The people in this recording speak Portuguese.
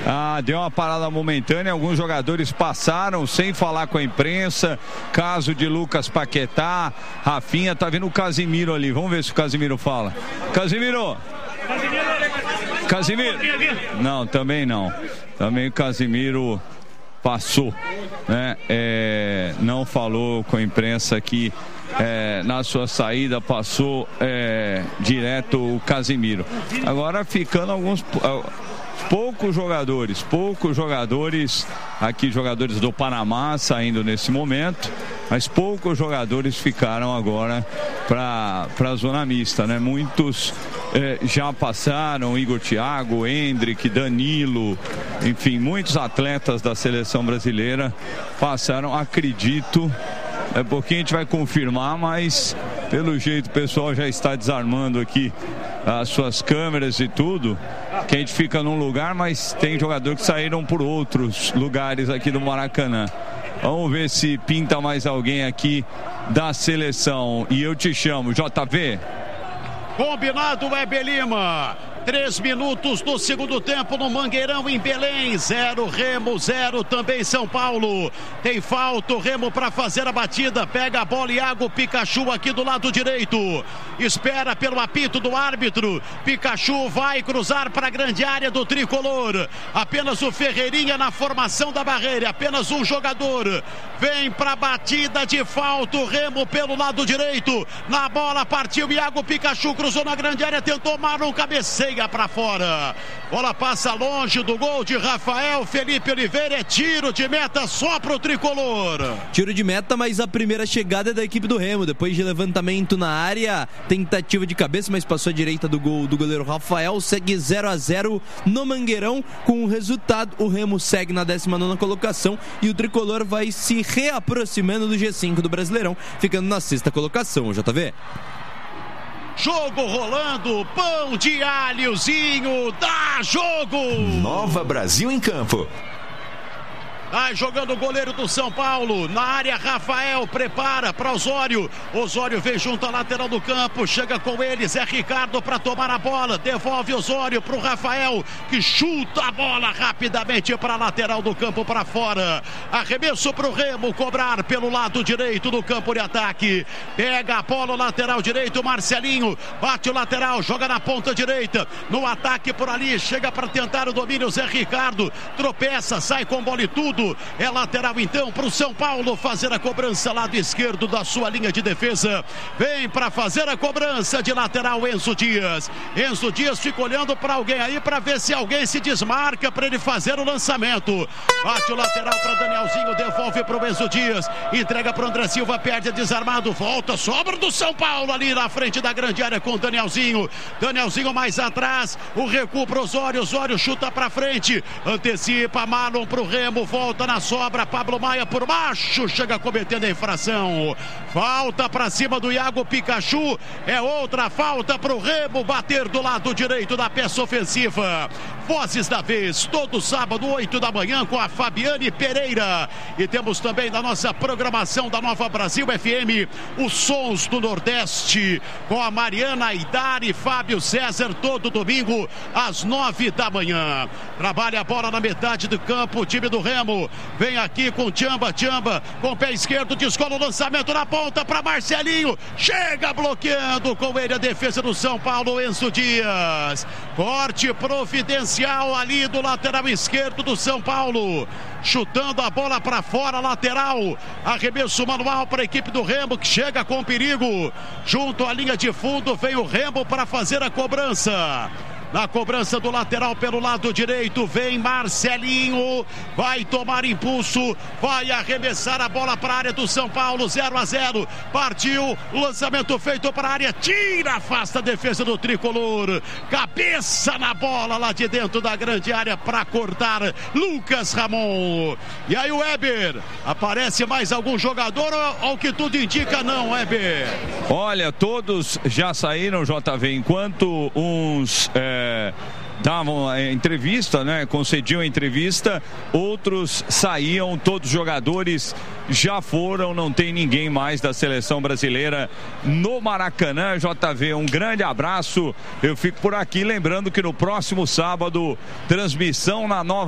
Deu uma parada momentânea, alguns jogadores passaram sem falar com a imprensa, caso de Lucas Paquetá, Rafinha, tá vendo o Casimiro ali, vamos ver se o Casimiro fala. Casimiro? Não, também não. Também o Casimiro passou, né? Não falou com a imprensa aqui. Na sua saída passou direto o Casimiro. Agora ficando poucos jogadores aqui, jogadores do Panamá saindo nesse momento, mas poucos jogadores ficaram agora para a zona mista, né? Muitos já passaram, Igor Thiago, Hendrick, Danilo, enfim, muitos atletas da seleção brasileira passaram, acredito. Pouquinho a gente vai confirmar, mas pelo jeito o pessoal já está desarmando aqui as suas câmeras e tudo, que a gente fica num lugar, mas tem jogadores que saíram por outros lugares aqui do Maracanã. Vamos ver se pinta mais alguém aqui da seleção. E eu te chamo, JV. Combinado, Weber Lima. 3 minutos do segundo tempo no Mangueirão, em Belém. 0 Remo, 0 também São Paulo. Tem falta o Remo para fazer a batida. Pega a bola Iago Pikachu aqui do lado direito. Espera pelo apito do árbitro. Pikachu vai cruzar para a grande área do tricolor. Apenas o Ferreirinha na formação da barreira. Apenas um jogador. Vem para a batida de falta o Remo pelo lado direito. Na bola partiu Iago Pikachu, cruzou na grande área, tentou Marlon, cabeceia para fora. Bola passa longe do gol de Rafael Felipe Oliveira. É tiro de meta só pro tricolor. Tiro de meta, mas a primeira chegada é da equipe do Remo. Depois de levantamento na área, tentativa de cabeça, mas passou à direita do gol do goleiro Rafael. Segue 0-0 no Mangueirão. Com o resultado, o Remo segue na 19ª colocação e o tricolor vai se reaproximando do G5 do Brasileirão, ficando na 6ª colocação, JV. Jogo rolando, pão de alhozinho, dá jogo! Nova Brasil em campo. Vai jogando o goleiro do São Paulo. Na área, Rafael prepara para Osório. Osório vem junto à lateral do campo. Chega com ele, Zé Ricardo para tomar a bola. Devolve Osório para o Rafael, que chuta a bola rapidamente para a lateral do campo para fora. Arremesso para o Remo cobrar pelo lado direito do campo de ataque. Pega a bola, lateral direito, Marcelinho. Bate o lateral, joga na ponta direita. No ataque por ali, chega para tentar o domínio, Zé Ricardo. Tropeça, sai com bola e tudo. É lateral então para o São Paulo fazer a cobrança lado esquerdo da sua linha de defesa. Vem para fazer a cobrança de lateral Enzo Dias. Enzo Dias fica olhando para alguém aí para ver se alguém se desmarca para ele fazer o lançamento. Bate o lateral para Danielzinho, devolve para o Enzo Dias, entrega para o André Silva, perde desarmado, volta, sobra do São Paulo ali na frente da grande área com o Danielzinho. Danielzinho mais atrás, o recuo para o Osório. Osório chuta para frente, antecipa Marlon para o Remo, volta na sobra, Pablo Maia por baixo, chega cometendo a infração. Falta para cima do Iago Pikachu, é outra falta para o Remo bater do lado direito da peça ofensiva. Vozes da vez, todo sábado, 8 da manhã, com a Fabiane Pereira. E temos também na nossa programação da Nova Brasil FM, os Sons do Nordeste, com a Mariana Aidar e Fábio César, todo domingo, às 9 da manhã. Trabalha a bola na metade do campo, o time do Remo. Vem aqui com Tchamba, com o pé esquerdo, descola o lançamento na ponta para Marcelinho. Chega bloqueando com ele a defesa do São Paulo, Enzo Dias. Corte providencial ali do lateral esquerdo do São Paulo. Chutando a bola para fora, lateral. Arremesso manual para a equipe do Remo, que chega com perigo. Junto à linha de fundo vem o Remo para fazer a cobrança. Na cobrança do lateral pelo lado direito, vem Marcelinho, vai tomar impulso, vai arremessar a bola para a área do São Paulo, 0-0, partiu, lançamento feito para a área, tira, afasta a defesa do tricolor, cabeça na bola lá de dentro da grande área para cortar Lucas Ramon. E aí o Weber, aparece mais algum jogador ou ao que tudo indica não, Weber? Olha, todos já saíram, JV, enquanto uns davam entrevista, né? Concediam entrevista, outros saíam, todos os jogadores já foram, não tem ninguém mais da seleção brasileira no Maracanã. JV, um grande abraço, eu fico por aqui, lembrando que no próximo sábado, transmissão na Nova